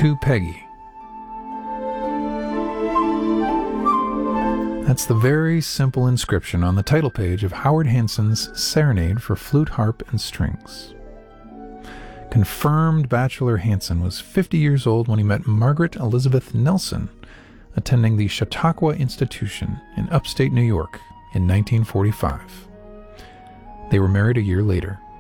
To Peggy. That's the very simple inscription on the title page of Howard Hanson's Serenade for Flute, Harp, and Strings. Confirmed bachelor Hanson was 50 years old when he met Margaret Elizabeth Nelson, attending the Chautauqua Institution in upstate New York in 1945. They were married a year later.